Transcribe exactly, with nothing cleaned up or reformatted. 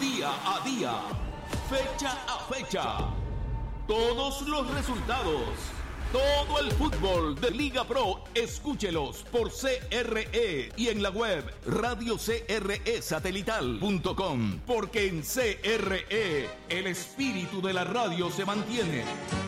día a día, fecha a fecha. Todos los resultados, todo el fútbol de Liga Pro, escúchelos por C R E y en la web radio c r e satelital punto com, porque en C R E el espíritu de la radio se mantiene.